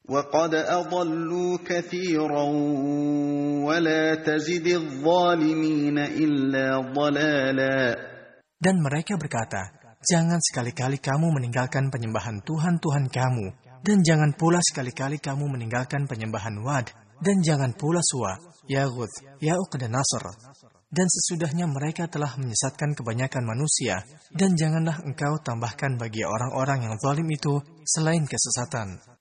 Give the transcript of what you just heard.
وَقَدْ أَضَلُّوا كَثِيرًا وَلَا تَزِدِ الظَّالِمِينَ إِلَّا ضَلَالًا. Dan mereka berkata, jangan sekali-kali kamu meninggalkan penyembahan Tuhan-Tuhan kamu, dan jangan pula sekali-kali kamu meninggalkan penyembahan Wad, dan jangan pula Suwa, Yaghuth, Ya'uq dan Nasr. Dan sesudahnya mereka telah menyesatkan kebanyakan manusia, dan janganlah engkau tambahkan bagi orang-orang yang zalim itu selain kesesatan.